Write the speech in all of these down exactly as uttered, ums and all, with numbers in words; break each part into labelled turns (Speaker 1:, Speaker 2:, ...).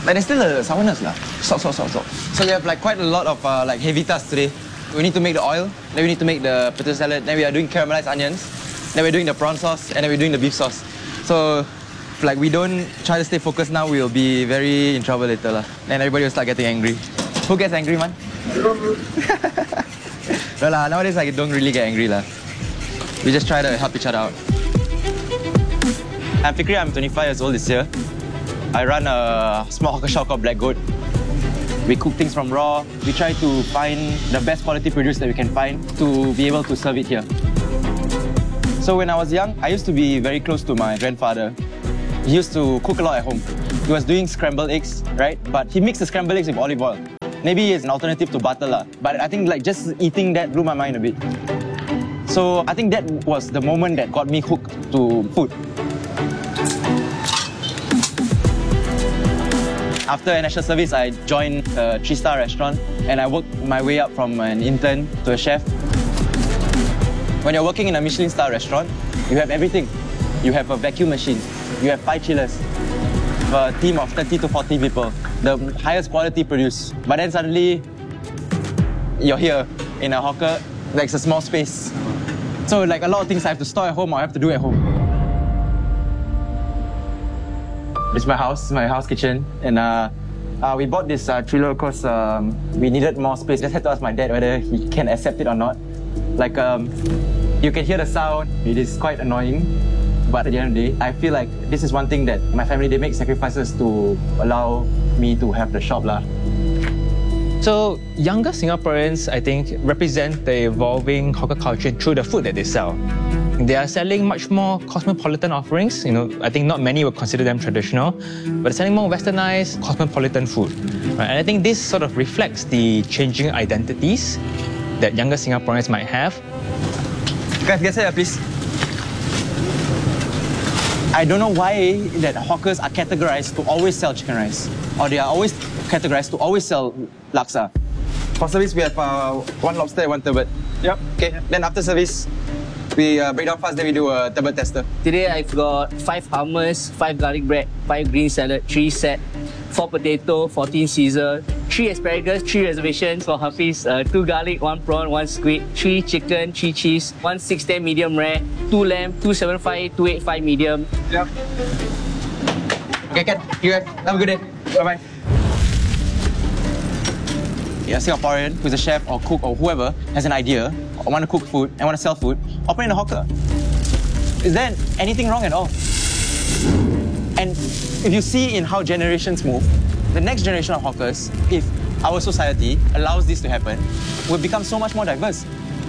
Speaker 1: Like there's still a sourness lah. Salt, salt, salt, salt. So we have like quite a lot of uh, like heavy tasks today. We need to make the oil, then we need to make the potato salad, then we are doing caramelized onions, then we're doing the prawn sauce, and then we're doing the beef sauce. So if like we don't try to stay focused now, we'll be very in trouble later lah. Then everybody will start getting angry. Who gets angry, man? No lah, nowadays I don't really get angry lah. We just try to help each other out. I'm Fikri, I'm twenty-five years old this year. I run a small hawker shop called Black Goat. We cook things from raw. We try to find the best quality produce that we can find to be able to serve it here. So when I was young, I used to be very close to my grandfather. He used to cook a lot at home. He was doing scrambled eggs, right? But he mixed the scrambled eggs with olive oil. Maybe it's an alternative to butter lah. But I think like just eating that blew my mind a bit. So I think that was the moment that got me hooked to food. After national service, I joined a three-star restaurant and I worked my way up from an intern to a chef. When you're working in a Michelin-star restaurant, you have everything. You have a vacuum machine, you have five chillers, a team of thirty to forty people, the highest quality produce. But then suddenly, you're here in a hawker, like it's a small space. So like a lot of things I have to store at home or I have to do at home. It's my house, my house kitchen, and uh, uh, we bought this uh, trailer because um, we needed more space. Just had to ask my dad whether he can accept it or not. Like, um, you can hear the sound, it is quite annoying, but at the end of the day, I feel like this is one thing that my family, they make sacrifices to allow me to have the shop lah.
Speaker 2: So, younger Singaporeans, I think, represent the evolving hawker culture through the food that they sell. They are selling much more cosmopolitan offerings. You know, I think not many would consider them traditional, but they're selling more westernized, cosmopolitan food. Right? And I think this sort of reflects the changing identities that younger Singaporeans might have.
Speaker 1: Guys, get here, please. I don't know why that hawkers are categorized to always sell chicken rice, or they are always categorized to always sell laksa. For service, we have uh, one lobster and one turbot. Yep. Okay. Yep. Then after service, we uh, break down fast, then we do a turbot tester.
Speaker 3: Today I've got five hummus, five garlic bread, five green salad, three set, four potato, fourteen Caesar, three asparagus, three reservations for Hafiz, uh, two garlic, one prawn, one squid, three chicken, three cheese, one six ten medium rare, two lamb, two seven five, two eight five medium.
Speaker 1: Yep. Okay, Ken, you guys, have a good day. Bye-bye. A Singaporean who's a chef or cook or whoever has an idea or want to cook food and want to sell food, operate a hawker. Is there anything wrong at all? And if you see in how generations move, the next generation of hawkers, if our society allows this to happen, will become so much more diverse.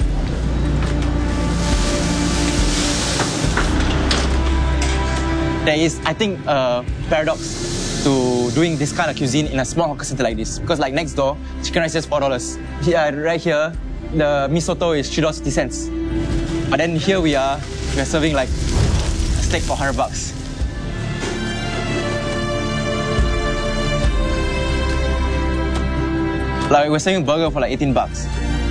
Speaker 1: There is, I think, a paradox to doing this kind of cuisine in a small hawker center like this. Because like next door, chicken rice is four dollars. Here, right here, the mee soto is three dollars fifty cents. But then here we are, we're serving like a steak for one hundred bucks. Like we're selling a burger for like eighteen bucks.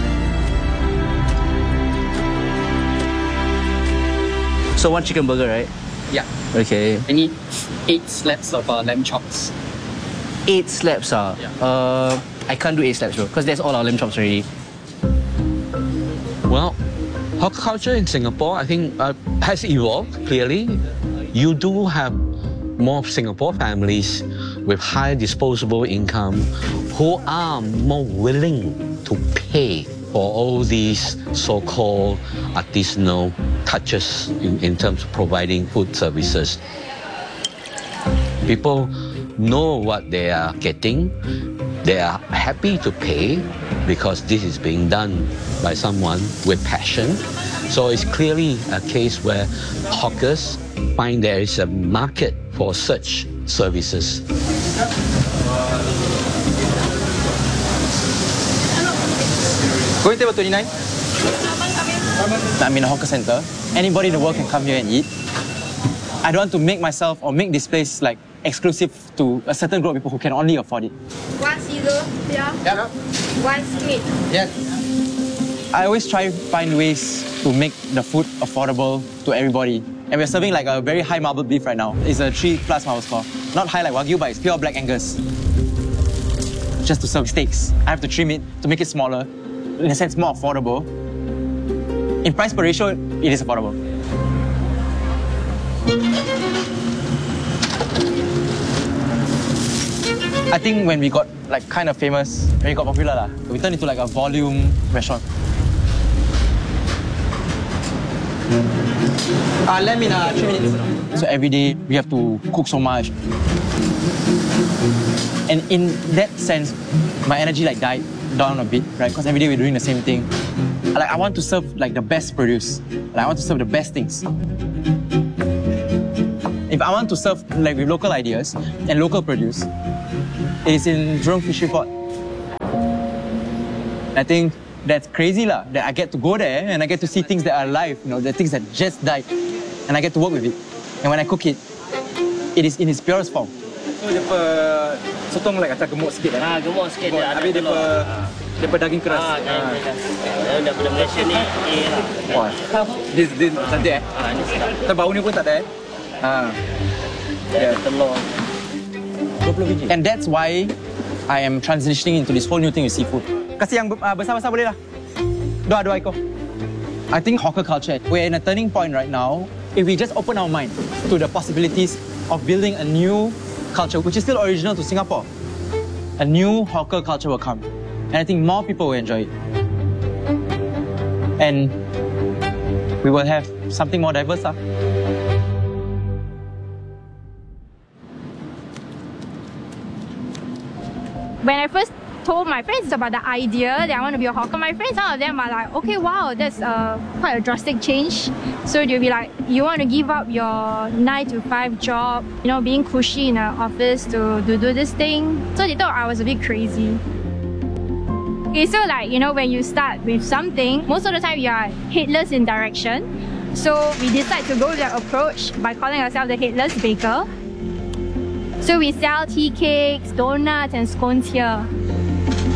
Speaker 3: So one chicken burger, right?
Speaker 4: Yeah.
Speaker 3: Okay.
Speaker 4: I need eight slabs of uh, lamb chops.
Speaker 3: Eight slabs, ah.
Speaker 4: Yeah.
Speaker 3: Uh, I can't do eight slabs, bro, because that's all our lamb chops already.
Speaker 5: Well, hawker culture in Singapore, I think, uh, has evolved, clearly. You do have more Singapore families with high disposable income who are more willing to pay for all these so-called artisanal touches in, in terms of providing food services. People know what they are getting. They are happy to pay because this is being done by someone with passion. So it's clearly a case where hawkers find there is a market for such services.
Speaker 1: Going table twenty-nine. I'm in a hawker center. Anybody in the world can come here and eat. I don't want to make myself or make this place like exclusive to a certain group of people who can only afford it.
Speaker 6: One Caesar, yeah.
Speaker 1: Yeah.
Speaker 6: One squid.
Speaker 1: Yes. I always try to find ways to make the food affordable to everybody. And we're serving like a very high marble beef right now. It's a three plus marble score. Not high like Wagyu, but it's pure Black Angus. Just to serve steaks. I have to trim it to make it smaller. In a sense, more affordable. In price per ratio, it is affordable. I think when we got like kind of famous, when we got popular, lah, we turned into like a volume restaurant. Uh, lamb in uh, three minutes. So every day we have to cook so much. And in that sense, my energy like died down a bit, right? Because every day we're doing the same thing. Like I want to serve like the best produce. Like, I want to serve the best things. If I want to serve like with local ideas and local produce, it is in Jurong Fishery Port. I think that's crazy lah, that I get to go there and I get to see things that are alive, you know, the things that just died, and I get to work with it. And when I cook it, it is in its purest form. So dia pe sotong like macam gemuk sikit kan?
Speaker 3: Ah, gemuk sikit dia.
Speaker 1: Habis dia pe dia pe daging keras.
Speaker 3: Ah, daging keras. Daripada Malaysia ni, eh lah.
Speaker 1: Wah, this this cantik eh?
Speaker 3: Ah, ni sedap.
Speaker 1: Tak bau ni pun tak ada eh? Ah.
Speaker 3: Yeah. Telur.
Speaker 1: dua puluh biji. And that's why I am transitioning into this whole new thing with seafood. Kasih yang uh, besar-besar boleh lah. Dua, dua ekor. I think hawker culture, we're in a turning point right now. If we just open our mind to the possibilities of building a new culture, which is still original to Singapore, a new hawker culture will come. And I think more people will enjoy it. And we will have something more diverse. Huh?
Speaker 6: When I first told my friends about the idea that I want to be a hawker, my friends, some of them are like, okay, wow, that's uh, quite a drastic change. So they'll be like, you want to give up your nine to five job, you know, being cushy in an office to, to do this thing. So they thought I was a bit crazy. Okay, so like, you know, when you start with something, most of the time you are headless in direction. So we decide to go with that approach by calling ourselves the Headless Baker. So we sell tea cakes, donuts and scones here.